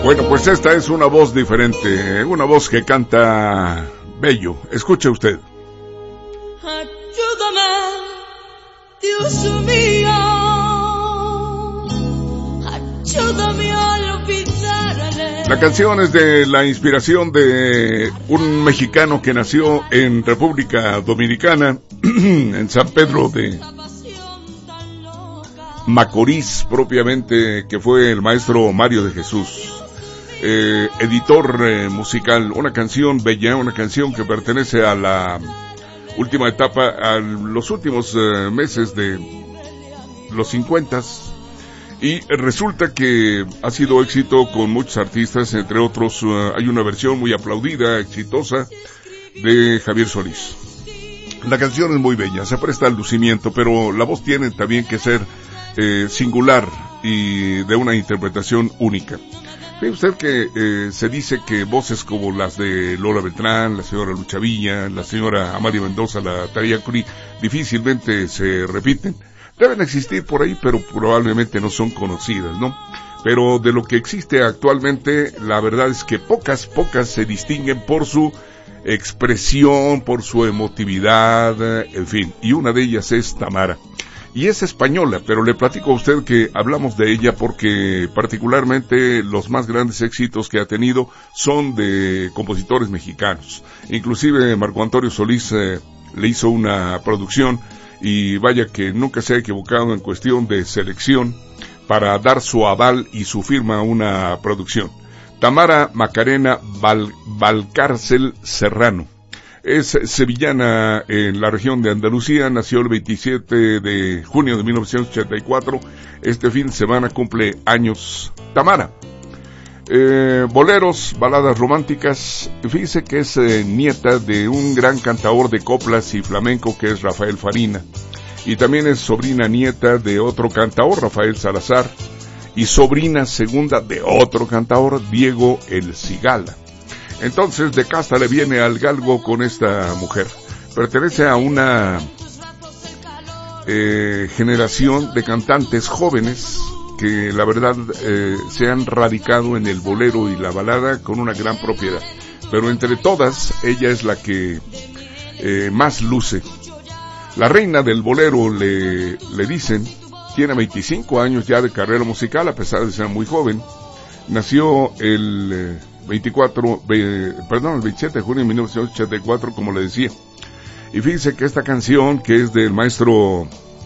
Bueno, pues esta es una voz diferente, una voz que canta bello. Escuche usted. Ayúdame, Dios mío, ayúdame a olvidarle. La canción es de la inspiración de un mexicano que nació en República Dominicana, en San Pedro de Macorís, propiamente, que fue el maestro Mario de Jesús. Editor musical, una canción bella, una canción que pertenece a la última etapa, a los últimos meses de los 50s, y resulta que ha sido éxito con muchos artistas, entre otros hay una versión muy aplaudida, exitosa, de Javier Solís. La canción es muy bella, se presta al lucimiento, pero la voz tiene también que ser singular y de una interpretación única. Ve usted que se dice que voces como las de Lola Beltrán, la señora Lucha Villa, la señora Amalia Mendoza, la Thalía Cruz, difícilmente se repiten. Deben existir por ahí, pero probablemente no son conocidas, ¿no? Pero de lo que existe actualmente, la verdad es que pocas se distinguen por su expresión, por su emotividad, en fin. Y una de ellas es Tamara. Y es española, pero le platico a usted que hablamos de ella porque particularmente los más grandes éxitos que ha tenido son de compositores mexicanos. Inclusive Marco Antonio Solís le hizo una producción y vaya que nunca se ha equivocado en cuestión de selección para dar su aval y su firma a una producción. Tamara Macarena Valcárcel Serrano. Es sevillana en la región de Andalucía, nació el 27 de junio de 1984, este fin de semana cumple años Tamara. Boleros, baladas románticas, fíjese que es nieta de un gran cantador de coplas y flamenco que es Rafael Farina, y también es sobrina nieta de otro cantador, Rafael Salazar, y sobrina segunda de otro cantador, Diego El Cigala. Entonces, de casta le viene al galgo con esta mujer. Pertenece a una generación de cantantes jóvenes que la verdad se han radicado en el bolero y la balada con una gran propiedad. Pero entre todas, ella es la que más luce. La reina del bolero le dicen, tiene 25 años ya de carrera musical a pesar de ser muy joven. Nació el 27 de junio de 1984, como le decía. Y fíjense que esta canción, que es del maestro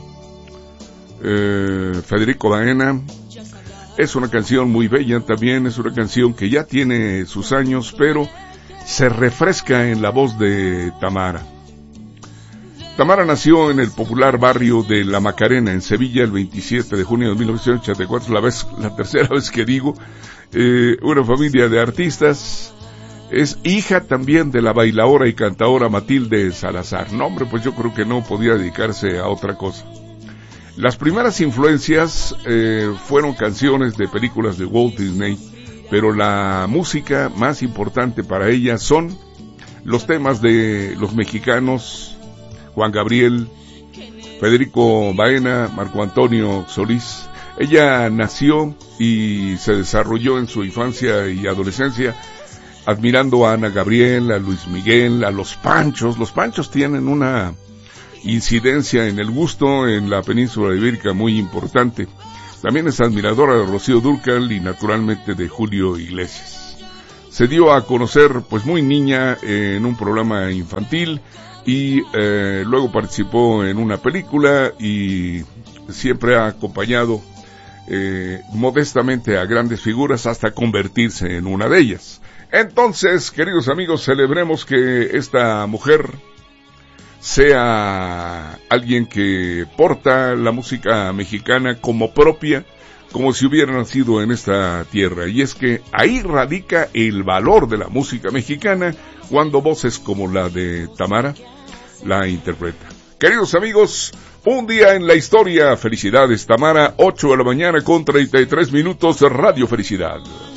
Federico Baena, es una canción muy bella también, es una canción que ya tiene sus años, pero se refresca en la voz de Tamara. Tamara nació en el popular barrio de La Macarena, en Sevilla, el 27 de junio de 1984, la tercera vez que digo. Una familia de artistas, es hija también de la bailaora y cantadora Matilde Salazar. No, hombre, pues yo creo que no podía dedicarse a otra cosa. Las primeras influencias fueron canciones de películas de Walt Disney, pero la música más importante para ella son los temas de los mexicanos Juan Gabriel, Federico Baena, Marco Antonio Solís. Ella nació y se desarrolló en su infancia y adolescencia admirando a Ana Gabriel, a Luis Miguel, a los Panchos. Los Panchos tienen una incidencia en el gusto en la península ibérica muy importante. También es admiradora de Rocío Dúrcal y naturalmente de Julio Iglesias. Se dio a conocer pues muy niña en un programa infantil y luego participó en una película y siempre ha acompañado modestamente a grandes figuras hasta convertirse en una de ellas. Entonces, queridos amigos, celebremos que esta mujer sea alguien que porta la música mexicana como propia, como si hubiera nacido en esta tierra. Y es que ahí radica el valor de la música mexicana cuando voces como la de Tamara la interpreta. Queridos amigos, un día en la historia. Felicidades, Tamara. 8 de la mañana con 33 minutos. Radio Felicidad.